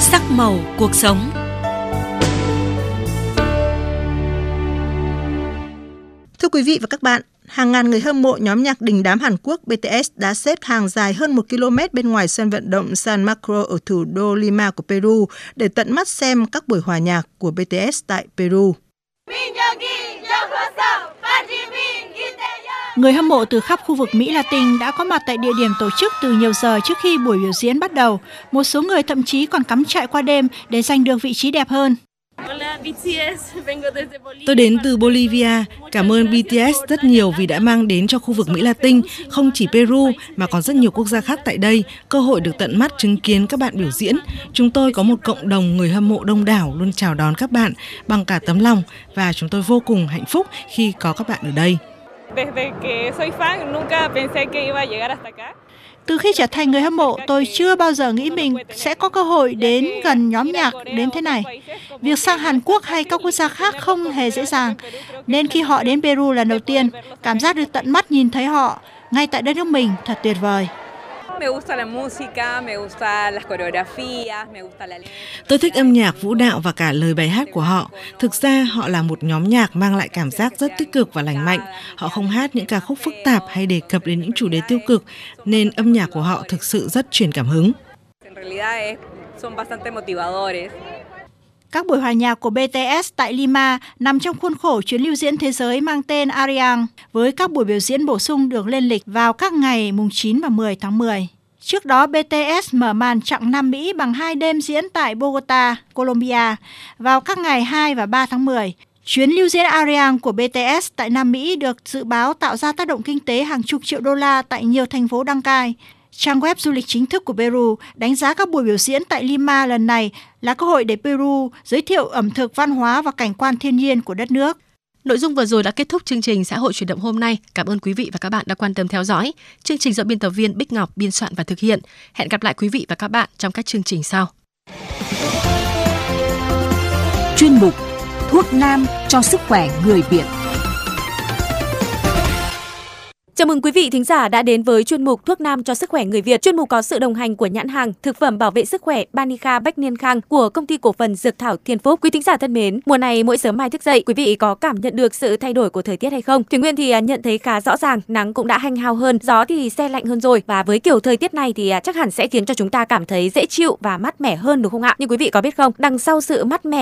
Sắc màu cuộc sống. Thưa quý vị và các bạn, hàng ngàn người hâm mộ nhóm nhạc đình đám Hàn Quốc BTS đã xếp hàng dài hơn 1 km bên ngoài sân vận động San Marcos ở thủ đô Lima của Peru để tận mắt xem các buổi hòa nhạc của BTS tại Peru. Người hâm mộ từ khắp khu vực Mỹ Latin đã có mặt tại địa điểm tổ chức từ nhiều giờ trước khi buổi biểu diễn bắt đầu. Một số người thậm chí còn cắm trại qua đêm để giành được vị trí đẹp hơn. Tôi đến từ Bolivia. Cảm ơn BTS rất nhiều vì đã mang đến cho khu vực Mỹ Latin, không chỉ Peru mà còn rất nhiều quốc gia khác tại đây, cơ hội được tận mắt chứng kiến các bạn biểu diễn. Chúng tôi có một cộng đồng người hâm mộ đông đảo luôn chào đón các bạn bằng cả tấm lòng và chúng tôi vô cùng hạnh phúc khi có các bạn ở đây. Từ khi trở thành người hâm mộ, tôi chưa bao giờ nghĩ mình sẽ có cơ hội đến gần nhóm nhạc đến thế này. Việc sang Hàn Quốc hay các quốc gia khác không hề dễ dàng, nên khi họ đến Peru lần đầu tiên, cảm giác được tận mắt nhìn thấy họ ngay tại đất nước mình thật tuyệt vời. Tôi thích âm nhạc, vũ đạo và cả lời bài hát của họ. Thực ra họ là một nhóm nhạc mang lại cảm giác rất tích cực và lành mạnh. Họ không hát những ca khúc phức tạp hay đề cập đến những chủ đề tiêu cực, nên âm nhạc của họ thực sự rất truyền cảm hứng. Các buổi hòa nhạc của BTS tại Lima nằm trong khuôn khổ chuyến lưu diễn thế giới mang tên Ariang, với các buổi biểu diễn bổ sung được lên lịch vào các ngày mùng 9 và 10 tháng 10. Trước đó, BTS mở màn chặng Nam Mỹ bằng 2 đêm diễn tại Bogota, Colombia vào các ngày 2 và 3 tháng 10. Chuyến lưu diễn Ariang của BTS tại Nam Mỹ được dự báo tạo ra tác động kinh tế hàng chục triệu đô la tại nhiều thành phố đăng cai. Trang web du lịch chính thức của Peru đánh giá các buổi biểu diễn tại Lima lần này là cơ hội để Peru giới thiệu ẩm thực, văn hóa và cảnh quan thiên nhiên của đất nước. Nội dung vừa rồi đã kết thúc chương trình Xã hội chuyển động hôm nay. Cảm ơn quý vị và các bạn đã quan tâm theo dõi. Chương trình do biên tập viên Bích Ngọc biên soạn và thực hiện. Hẹn gặp lại quý vị và các bạn trong các chương trình sau. Chuyên mục Thuốc nam cho sức khỏe người Việt. Chào mừng quý vị thính giả đã đến với chuyên mục Thuốc nam cho sức khỏe người Việt. Chuyên mục có sự đồng hành của nhãn hàng thực phẩm bảo vệ sức khỏe Banica Bách Niên Khang của công ty cổ phần Dược thảo Thiên Phúc. Quý thính giả thân mến, mùa này mỗi sớm mai thức dậy, quý vị có cảm nhận được sự thay đổi của thời tiết hay không? Thủy Nguyên thì nhận thấy khá rõ ràng, nắng cũng đã hanh hao hơn, gió thì se lạnh hơn rồi, và với kiểu thời tiết này thì chắc hẳn sẽ khiến cho chúng ta cảm thấy dễ chịu và mát mẻ hơn, đúng không ạ? Nhưng quý vị có biết không, đằng sau sự mát mẻ